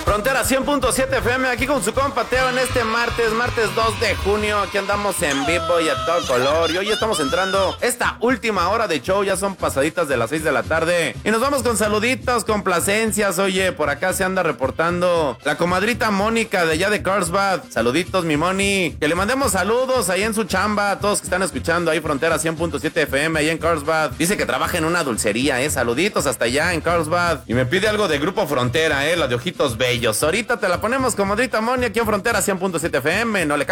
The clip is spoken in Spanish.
Frontera 100.7 FM, aquí con su compa Teo en este martes 2 de junio. Aquí andamos en vivo y a todo color. Y hoy estamos entrando esta última hora de show. Ya son pasaditas de las 6 de la tarde. Y nos vamos con saluditos, complacencias. Oye, por acá se anda reportando la comadrita Mónica de allá de Carlsbad. Saluditos, mi Moni. Que le mandemos saludos ahí en su chamba a todos que están escuchando ahí Frontera 100.7 FM ahí en Carlsbad. Dice que trabaja en una dulcería, saluditos hasta allá en Carlsbad. Y me pide algo de Grupo Frontera, la de Ojitos Bellos. Ahorita te la ponemos, comadrita Moni, aquí en Frontera 100.7 FM. No le